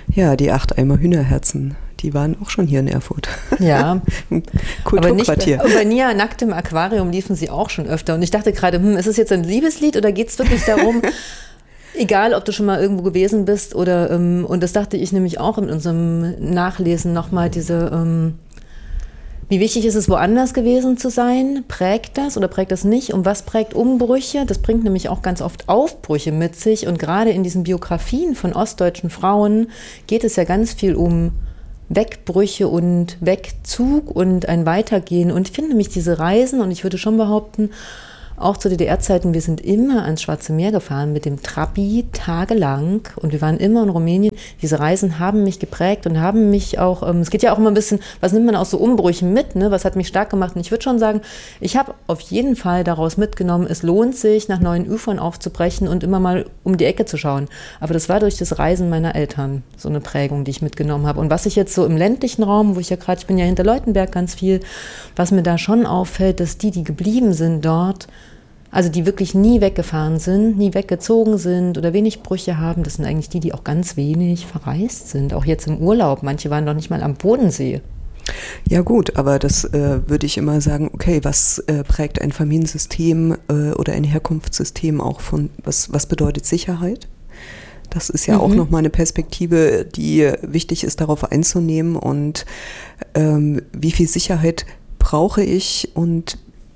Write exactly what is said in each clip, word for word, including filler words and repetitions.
Ja, die acht Eimer Hühnerherzen, die waren auch schon hier in Erfurt. Ja, Kulturquartier. Aber nicht, bei Nia nackt im Aquarium liefen sie auch schon öfter. Und ich dachte gerade, hm, ist es jetzt ein Liebeslied oder geht es wirklich darum, egal ob du schon mal irgendwo gewesen bist oder, ähm, und das dachte ich nämlich auch in unserem Nachlesen nochmal, diese, ähm, wie wichtig ist es, woanders gewesen zu sein? Prägt das oder prägt das nicht? Und was prägt Umbrüche? Das bringt nämlich auch ganz oft Aufbrüche mit sich. Und gerade in diesen Biografien von ostdeutschen Frauen geht es ja ganz viel um Wegbrüche und Wegzug und ein Weitergehen. Und ich finde nämlich diese Reisen, und ich würde schon behaupten, auch zu D D R-Zeiten, wir sind immer ans Schwarze Meer gefahren mit dem Trabi tagelang und wir waren immer in Rumänien. Diese Reisen haben mich geprägt und haben mich auch, ähm, es geht ja auch immer ein bisschen, was nimmt man aus so Umbrüchen mit, ne? Was hat mich stark gemacht? Und ich würde schon sagen, ich habe auf jeden Fall daraus mitgenommen, es lohnt sich, nach neuen Ufern aufzubrechen und immer mal um die Ecke zu schauen. Aber das war durch das Reisen meiner Eltern so eine Prägung, die ich mitgenommen habe. Und was ich jetzt so im ländlichen Raum, wo ich ja gerade, ich bin ja hinter Leutenberg ganz viel, was mir da schon auffällt, dass die, die geblieben sind dort, also die wirklich nie weggefahren sind, nie weggezogen sind oder wenig Brüche haben, das sind eigentlich die, die auch ganz wenig verreist sind. Auch jetzt im Urlaub. Manche waren noch nicht mal am Bodensee. Ja gut, aber das äh, würde ich immer sagen, okay, was äh, prägt ein Familiensystem äh, oder ein Herkunftssystem auch von, was, was bedeutet Sicherheit? Das ist ja mhm. auch nochmal eine Perspektive, die wichtig ist, darauf einzunehmen und ähm, wie viel Sicherheit brauche ich und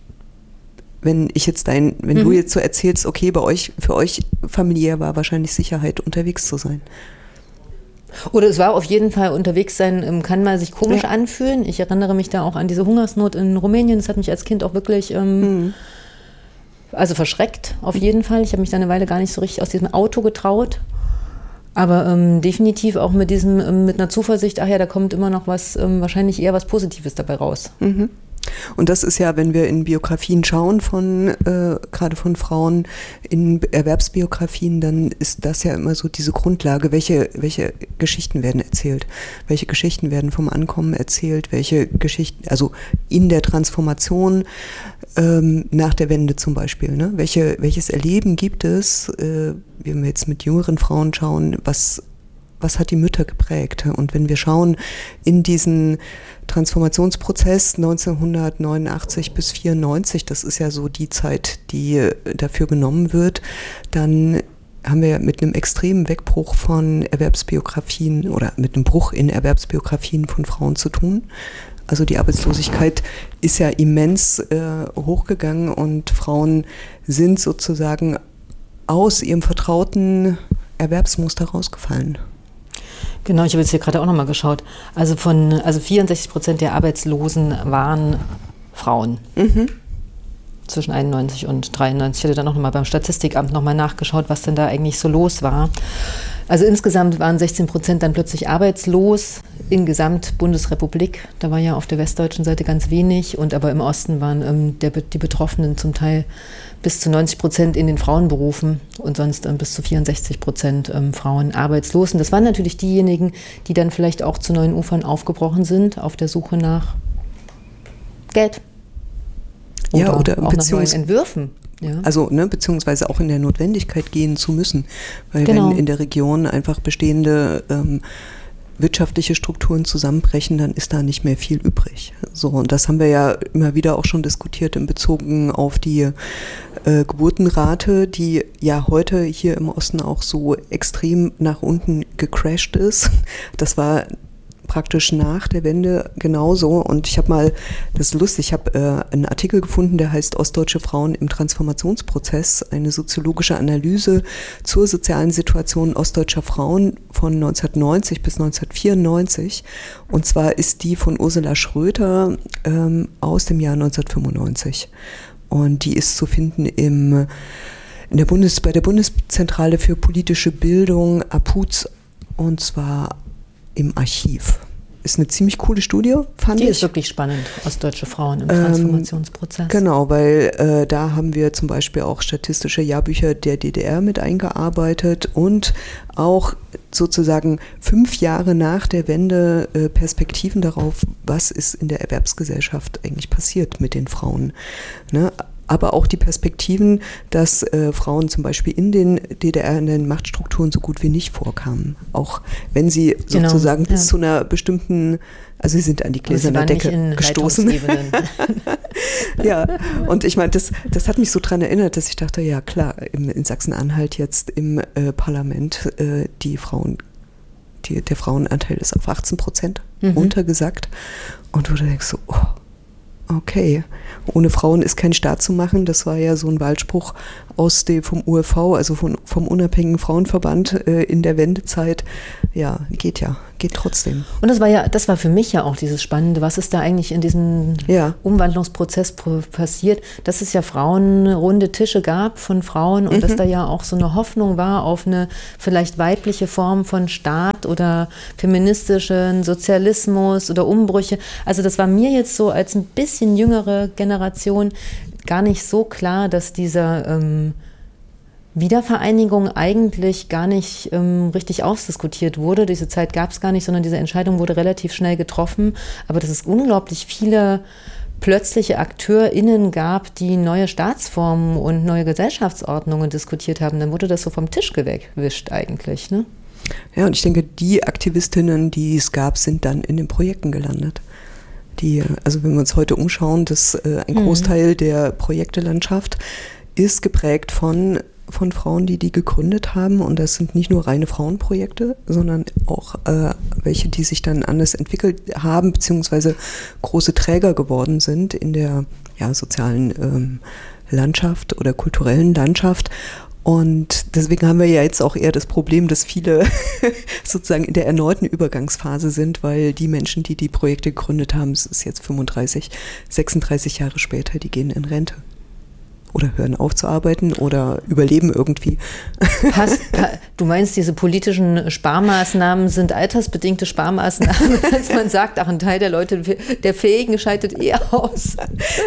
wenn ich jetzt dein, wenn mhm. du jetzt so erzählst, okay, bei euch, für euch familiär war wahrscheinlich Sicherheit, unterwegs zu sein. Oder es war auf jeden Fall unterwegs sein, kann mal sich komisch ja. anfühlen. Ich erinnere mich da auch an diese Hungersnot in Rumänien. Das hat mich als Kind auch wirklich, ähm, mhm. also verschreckt auf jeden Fall. Ich habe mich da eine Weile gar nicht so richtig aus diesem Auto getraut. Aber ähm, definitiv auch mit diesem, ähm, mit einer Zuversicht, ach ja, da kommt immer noch was, ähm, wahrscheinlich eher was Positives dabei raus. Mhm. Und das ist ja, wenn wir in Biografien schauen von, äh, gerade von Frauen, in Erwerbsbiografien, dann ist das ja immer so diese Grundlage, welche, welche Geschichten werden erzählt, welche Geschichten werden vom Ankommen erzählt, welche Geschichten, also in der Transformation ähm, nach der Wende zum Beispiel, ne? Welche, welches Erleben gibt es, äh, wenn wir jetzt mit jüngeren Frauen schauen, was was hat die Mütter geprägt? Und wenn wir schauen in diesen Transformationsprozess neunzehnhundertneunundachtzig bis vierundneunzig, das ist ja so die Zeit, die dafür genommen wird, dann haben wir mit einem extremen Wegbruch von Erwerbsbiografien oder mit einem Bruch in Erwerbsbiografien von Frauen zu tun. Also die Arbeitslosigkeit ist ja immens äh, hochgegangen und Frauen sind sozusagen aus ihrem vertrauten Erwerbsmuster rausgefallen. Genau, ich habe jetzt hier gerade auch nochmal geschaut. Also von, also vierundsechzig Prozent der Arbeitslosen waren Frauen. Mhm. Zwischen einundneunzig und dreiundneunzig. Ich hatte dann auch nochmal beim Statistikamt nochmal nachgeschaut, was denn da eigentlich so los war. Also insgesamt waren sechzehn Prozent dann plötzlich arbeitslos in Gesamt-Bundesrepublik. Da war ja auf der westdeutschen Seite ganz wenig. Und aber im Osten waren ähm, der, die Betroffenen zum Teil bis zu neunzig Prozent in den Frauenberufen und sonst ähm, bis zu vierundsechzig Prozent ähm, Frauen arbeitslos. Und das waren natürlich diejenigen, die dann vielleicht auch zu neuen Ufern aufgebrochen sind, auf der Suche nach Geld. Oder ja, oder auch nach neuen Entwürfen. Ja. Also, ne, beziehungsweise auch in der Notwendigkeit gehen zu müssen. Weil genau. wenn in der Region einfach bestehende ähm, wirtschaftliche Strukturen zusammenbrechen, dann ist da nicht mehr viel übrig. So, und das haben wir ja immer wieder auch schon diskutiert in Bezug auf die äh, Geburtenrate, die ja heute hier im Osten auch so extrem nach unten gecrashed ist. Das war praktisch nach der Wende genauso. Und ich habe mal, das ist lustig, ich habe äh, einen Artikel gefunden, der heißt Ostdeutsche Frauen im Transformationsprozess, eine soziologische Analyse zur sozialen Situation ostdeutscher Frauen von neunzehnhundertneunzig bis neunzehnhundertvierundneunzig. Und zwar ist die von Ursula Schröter ähm, aus dem Jahr neunzehnhundertfünfundneunzig. Und die ist zu finden im, in der Bundes, bei der Bundeszentrale für politische Bildung, A P U Z, und zwar im Archiv. Ist eine ziemlich coole Studie, fand Die ich. ist wirklich spannend, ostdeutsche Frauen im Transformationsprozess. Ähm, genau, weil äh, da haben wir zum Beispiel auch statistische Jahrbücher der D D R mit eingearbeitet und auch sozusagen fünf Jahre nach der Wende äh, Perspektiven darauf, was ist in der Erwerbsgesellschaft eigentlich passiert mit den Frauen. Ne? aber auch die Perspektiven, dass äh, Frauen zum Beispiel in den D D R in den Machtstrukturen so gut wie nicht vorkamen. Auch wenn sie genau, sozusagen bis ja. zu einer bestimmten, also sie sind an die gläserne Decke gestoßen. Ja, und ich meine, das, das hat mich so dran erinnert, dass ich dachte, ja klar, im, in Sachsen-Anhalt jetzt im äh, Parlament äh, die Frauen, die, der Frauenanteil ist auf achtzehn Prozent mhm. runtergesackt. Und du denkst so, oh, okay, ohne Frauen ist kein Staat zu machen. Das war ja so ein Wahlspruch aus dem, vom U E V, also von, vom Unabhängigen Frauenverband äh, in der Wendezeit. Ja, geht ja, geht trotzdem. Und das war ja, das war für mich ja auch dieses Spannende, was ist da eigentlich in diesem ja. Umwandlungsprozess passiert, dass es ja Frauenrunde Tische gab von Frauen und mhm. dass da ja auch so eine Hoffnung war auf eine vielleicht weibliche Form von Staat oder feministischen Sozialismus oder Umbrüche. Also das war mir jetzt so als ein bisschen jüngere Generation gar nicht so klar, dass dieser ähm, Wiedervereinigung eigentlich gar nicht ähm, richtig ausdiskutiert wurde. Diese Zeit gab es gar nicht, sondern diese Entscheidung wurde relativ schnell getroffen. Aber dass es unglaublich viele plötzliche AkteurInnen gab, die neue Staatsformen und neue Gesellschaftsordnungen diskutiert haben, dann wurde das so vom Tisch gewischt eigentlich, ne? Ja, und ich denke, die Aktivistinnen, die es gab, sind dann in den Projekten gelandet. Die, also wenn wir uns heute umschauen, dass äh, ein Großteil mhm. der Projektelandschaft ist geprägt von, von Frauen, die die gegründet haben. Und das sind nicht nur reine Frauenprojekte, sondern auch äh, welche, die sich dann anders entwickelt haben, beziehungsweise große Träger geworden sind in der ja, sozialen ähm, Landschaft oder kulturellen Landschaft. Und deswegen haben wir ja jetzt auch eher das Problem, dass viele sozusagen in der erneuten Übergangsphase sind, weil die Menschen, die die Projekte gegründet haben, es ist jetzt fünfunddreißig, sechsunddreißig Jahre später, die gehen in Rente. Oder hören auf zu arbeiten oder überleben irgendwie. Hast, du meinst, diese politischen Sparmaßnahmen sind altersbedingte Sparmaßnahmen, als man sagt, ach, ein Teil der Leute, der Fähigen scheidet eher aus.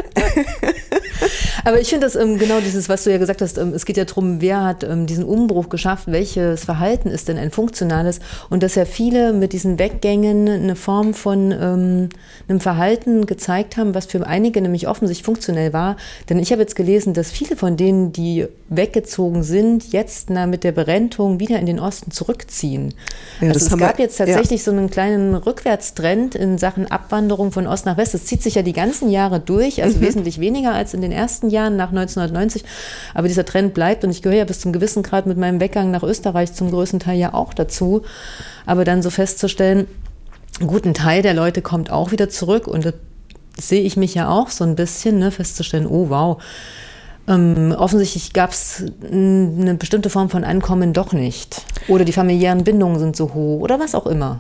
Aber ich finde das ähm, genau dieses, was du ja gesagt hast, ähm, es geht ja darum, wer hat ähm, diesen Umbruch geschafft, welches Verhalten ist denn ein funktionales und dass ja viele mit diesen Weggängen eine Form von ähm, einem Verhalten gezeigt haben, was für einige nämlich offensichtlich funktionell war. Denn ich habe jetzt gelesen, dass viele von denen, die weggezogen sind, jetzt na, mit der Berentung wieder in den Osten zurückziehen. Ja, also es gab wir, jetzt tatsächlich ja. so einen kleinen Rückwärtstrend in Sachen Abwanderung von Ost nach West. Das zieht sich ja die ganzen Jahre durch, also mhm. wesentlich weniger als in den ersten Jahren nach neunzehnhundertneunzig. Aber dieser Trend bleibt und ich gehöre ja bis zum gewissen Grad mit meinem Weggang nach Österreich zum größten Teil ja auch dazu. Aber dann so festzustellen, einen guten Teil der Leute kommt auch wieder zurück und das sehe ich mich ja auch so ein bisschen, ne, festzustellen, oh wow, Ähm, offensichtlich gab es eine bestimmte Form von Ankommen doch nicht. Oder die familiären Bindungen sind so hoch oder was auch immer.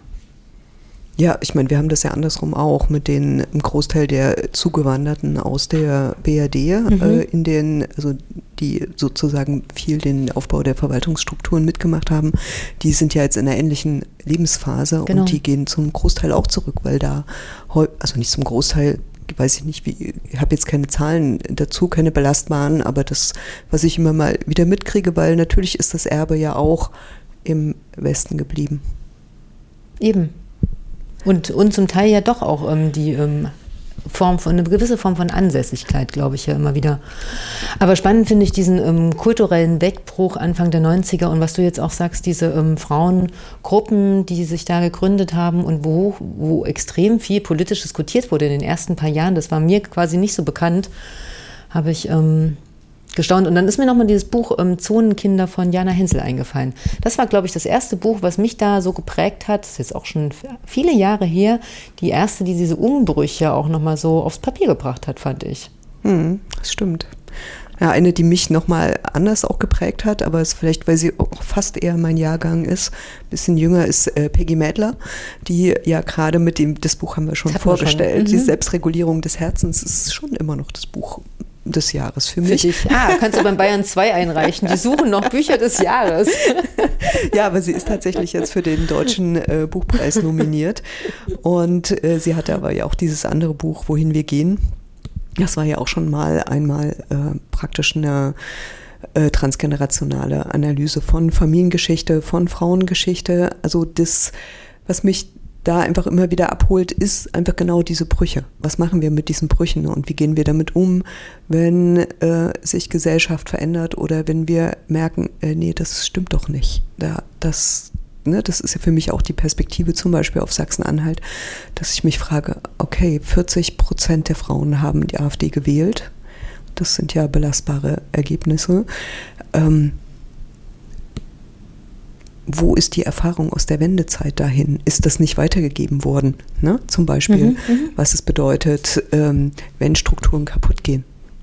Ja, ich meine, wir haben das ja andersrum auch mit den im Großteil der Zugewanderten aus der B R D, mhm. äh, in den, also die sozusagen viel den Aufbau der Verwaltungsstrukturen mitgemacht haben, die sind ja jetzt in einer ähnlichen Lebensphase genau. und die gehen zum Großteil auch zurück, weil da, also nicht zum Großteil, weiß ich nicht, wie, ich habe jetzt keine Zahlen dazu, keine belastbaren, aber das, was ich immer mal wieder mitkriege, weil natürlich ist das Erbe ja auch im Westen geblieben. Eben. Und, und zum Teil ja doch auch ähm, die ähm, Form von, eine gewisse Form von Ansässigkeit, glaube ich ja immer wieder. Aber spannend finde ich diesen ähm, kulturellen Wegbruch Anfang der neunziger und was du jetzt auch sagst, diese ähm, Frauengruppen, die sich da gegründet haben und wo, wo extrem viel politisch diskutiert wurde in den ersten paar Jahren, das war mir quasi nicht so bekannt, habe ich ähm, gestaunt. Und dann ist mir nochmal dieses Buch ähm, Zonenkinder von Jana Hensel eingefallen. Das war, glaube ich, das erste Buch, was mich da so geprägt hat. Das ist jetzt auch schon viele Jahre her. Die erste, die diese Umbrüche auch nochmal so aufs Papier gebracht hat, fand ich. Hm, das stimmt. Ja, eine, die mich nochmal anders auch geprägt hat, aber es vielleicht, weil sie auch fast eher mein Jahrgang ist, ein bisschen jünger, ist äh, Peggy Mädler, die ja gerade mit dem, das Buch haben wir schon vorgestellt, wir schon. Die mhm. Selbstregulierung des Herzens ist schon immer noch das Buch des Jahres für mich. Für ah, kannst du beim Bayern zwei einreichen. Die suchen noch Bücher des Jahres. Ja, aber sie ist tatsächlich jetzt für den Deutschen äh, Buchpreis nominiert. Und äh, sie hatte aber ja auch dieses andere Buch, Wohin wir gehen. Das war ja auch schon mal einmal äh, praktisch eine äh, transgenerationale Analyse von Familiengeschichte, von Frauengeschichte. Also das, was mich da einfach immer wieder abholt, ist einfach genau diese Brüche. Was machen wir mit diesen Brüchen und wie gehen wir damit um, wenn äh, sich Gesellschaft verändert oder wenn wir merken, äh, nee, das stimmt doch nicht. Da, das, ne, das ist ja für mich auch die Perspektive zum Beispiel auf Sachsen-Anhalt, dass ich mich frage, okay, vierzig Prozent der Frauen haben die AfD gewählt. Das sind ja belastbare Ergebnisse. Ähm, Wo ist die Erfahrung aus der Wendezeit dahin? Ist das nicht weitergegeben worden? Ne? Zum Beispiel, mhm, was es bedeutet, ähm, wenn Strukturen kaputt gehen.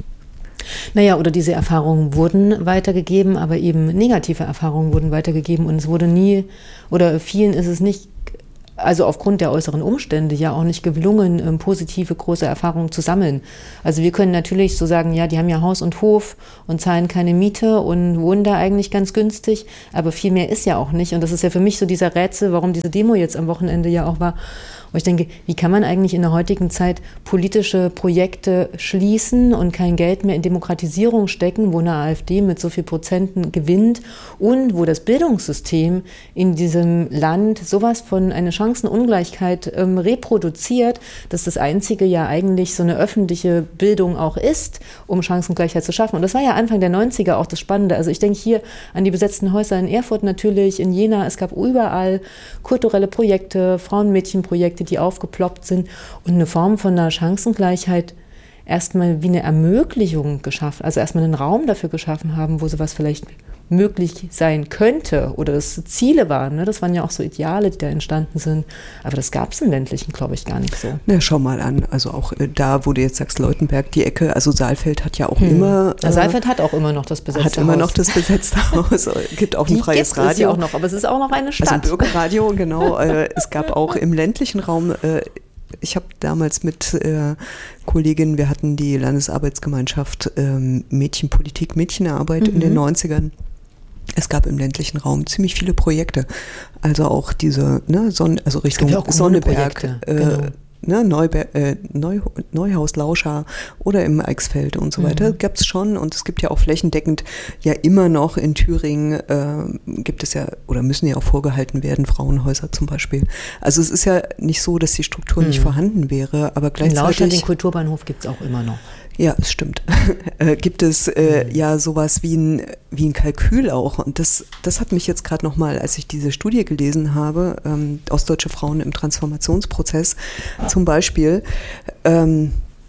Naja, oder diese Erfahrungen wurden weitergegeben, aber eben negative Erfahrungen wurden weitergegeben und es wurde nie, oder vielen ist es nicht, also aufgrund der äußeren Umstände ja auch nicht gelungen, positive, große Erfahrungen zu sammeln. Also wir können natürlich so sagen, ja, die haben ja Haus und Hof und zahlen keine Miete und wohnen da eigentlich ganz günstig, aber viel mehr ist ja auch nicht. Und das ist ja für mich so dieser Rätsel, warum diese Demo jetzt am Wochenende ja auch war. Und ich denke, wie kann man eigentlich in der heutigen Zeit politische Projekte schließen und kein Geld mehr in Demokratisierung stecken, wo eine AfD mit so viel Prozenten gewinnt und wo das Bildungssystem in diesem Land sowas von einer Chancenungleichheit ähm, reproduziert, dass das Einzige ja eigentlich so eine öffentliche Bildung auch ist, um Chancengleichheit zu schaffen. Und das war ja Anfang der neunziger auch das Spannende. Also ich denke hier an die besetzten Häuser in Erfurt natürlich, in Jena. Es gab überall kulturelle Projekte, Frauen-Mädchen-Projekte, die aufgeploppt sind und eine Form von einer Chancengleichheit erstmal wie eine Ermöglichung geschaffen, also erstmal einen Raum dafür geschaffen haben, wo sowas vielleicht möglich sein könnte oder das Ziele waren. Ne? Das waren ja auch so Ideale, die da entstanden sind. Aber das gab es im ländlichen, glaube ich, gar nicht so. Na, schau mal an. Also auch äh, da, wo du jetzt sagst, Leutenberg, die Ecke, also Saalfeld hat ja auch hm. immer... Äh, Saalfeld hat auch immer noch das besetzte Haus. Hat immer noch das besetzte Haus. Gibt auch ein die freies gibt Radio. Es ja auch noch, aber es ist auch noch eine Stadt. Also ein Bürgerradio, genau. äh, es gab auch im ländlichen Raum... Äh, Ich habe damals mit äh, Kolleginnen, wir hatten die Landesarbeitsgemeinschaft ähm, Mädchenpolitik, Mädchenarbeit mhm. in den neunzigern. Es gab im ländlichen Raum ziemlich viele Projekte. Also auch diese, ne, Sonne, also Richtung ja Sonneberg, äh, genau. ne, Neuber, äh, Neu, Neuhaus, Lauscha oder im Eichsfeld und so weiter. Mhm. Gab es schon und es gibt ja auch flächendeckend ja immer noch in Thüringen äh, gibt es ja oder müssen ja auch vorgehalten werden, Frauenhäuser zum Beispiel. Also es ist ja nicht so, dass die Struktur mhm. nicht vorhanden wäre, aber gleichzeitig... In Lauscha, den Kulturbahnhof gibt es auch immer noch. Ja, es stimmt. äh, gibt es äh, ja sowas wie ein, wie ein Kalkül auch. Und das, das hat mich jetzt gerade nochmal, als ich diese Studie gelesen habe, ähm, Ostdeutsche Frauen im Transformationsprozess zum Beispiel, ähm,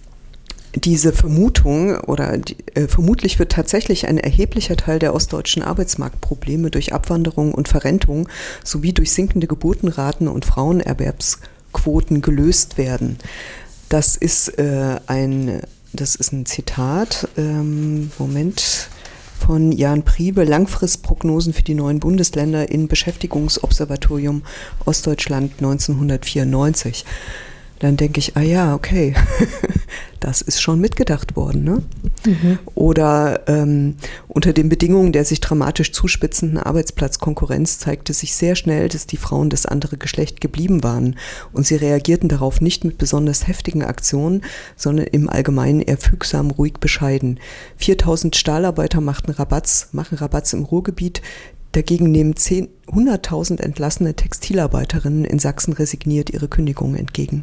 diese Vermutung oder die, äh, vermutlich wird tatsächlich ein erheblicher Teil der ostdeutschen Arbeitsmarktprobleme durch Abwanderung und Verrentung sowie durch sinkende Geburtenraten und Frauenerwerbsquoten gelöst werden. Das ist äh, ein Das ist ein Zitat, ähm, Moment, von Jan Priebe, Langfristprognosen für die neuen Bundesländer in Beschäftigungsobservatorium Ostdeutschland neunzehnhundertvierundneunzig. Dann denke ich, ah ja, okay, das ist schon mitgedacht worden. Ne? Mhm. Oder ähm, unter den Bedingungen der sich dramatisch zuspitzenden Arbeitsplatzkonkurrenz zeigte sich sehr schnell, dass die Frauen das andere Geschlecht geblieben waren. Und sie reagierten darauf nicht mit besonders heftigen Aktionen, sondern im Allgemeinen eher fügsam, ruhig, bescheiden. viertausend Stahlarbeiter machten Rabatz, machen Rabatz im Ruhrgebiet. Dagegen nehmen hunderttausend entlassene Textilarbeiterinnen in Sachsen resigniert ihre Kündigungen entgegen.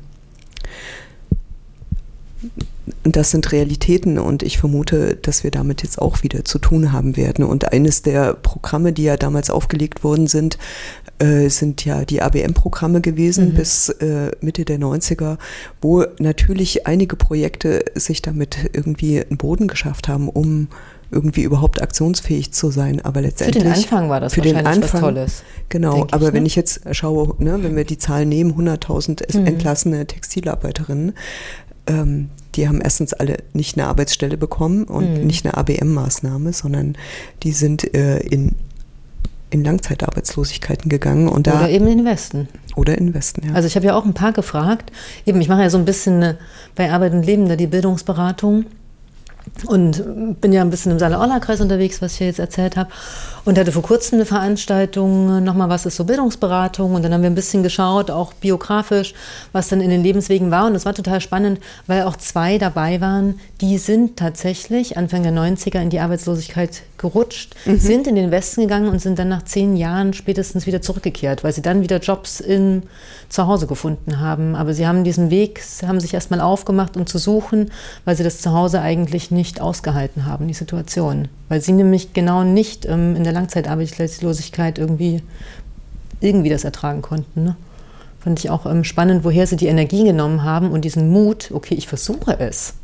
Das sind Realitäten und ich vermute, dass wir damit jetzt auch wieder zu tun haben werden. Und eines der Programme, die ja damals aufgelegt worden sind, äh, sind ja die A B M-Programme gewesen mhm. bis äh, Mitte der neunziger, wo natürlich einige Projekte sich damit irgendwie einen Boden geschafft haben, um irgendwie überhaupt aktionsfähig zu sein, aber letztendlich... Für den Anfang war das für wahrscheinlich den Anfang, was Tolles. Genau, ich, aber ne? wenn ich jetzt schaue, ne, wenn wir die Zahlen nehmen, hunderttausend mhm. entlassene Textilarbeiterinnen, ähm, die haben erstens alle nicht eine Arbeitsstelle bekommen und mhm. nicht eine A B M-Maßnahme, sondern die sind äh, in, in Langzeitarbeitslosigkeiten gegangen. Und da, oder eben in den Westen. Oder in den Westen, ja. Also ich habe ja auch ein paar gefragt. Eben, ich mache ja so ein bisschen äh, bei Arbeit und Leben da die Bildungsberatung. und bin ja ein bisschen im Saale-Orla-Kreis unterwegs, was ich ja jetzt erzählt habe. Und hatte vor kurzem eine Veranstaltung, nochmal, was ist so Bildungsberatung? Und dann haben wir ein bisschen geschaut, auch biografisch, was dann in den Lebenswegen war. Und das war total spannend, weil auch zwei dabei waren, die sind tatsächlich Anfang der neunziger in die Arbeitslosigkeit gerutscht, mhm. sind in den Westen gegangen und sind dann nach zehn Jahren spätestens wieder zurückgekehrt, weil sie dann wieder Jobs in, zu Hause gefunden haben. Aber sie haben diesen Weg, haben sich erstmal aufgemacht, um zu suchen, weil sie das zu Hause eigentlich nicht ausgehalten haben, die Situation. Weil sie nämlich genau nicht ähm, in der Langzeitarbeitslosigkeit irgendwie, irgendwie das ertragen konnten. Ne? Fand ich auch ähm, spannend, woher sie die Energie genommen haben und diesen Mut, okay, ich versuche es.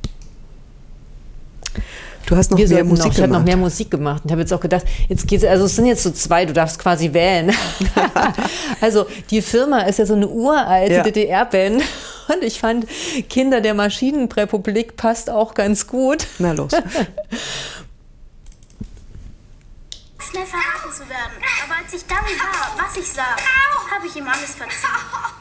Du hast noch Wir mehr Musik noch, gemacht. Ich habe noch mehr Musik gemacht und habe jetzt auch gedacht, jetzt geht's, also es sind jetzt so zwei, du darfst quasi wählen. Also die Firma ist ja so eine uralte ja. D D R-Band und ich fand Kinder der Maschinenrepublik passt auch ganz gut. Na los. Schnell verraten zu werden, aber als ich dann sah, was ich sah, habe ich ihm alles verziehen.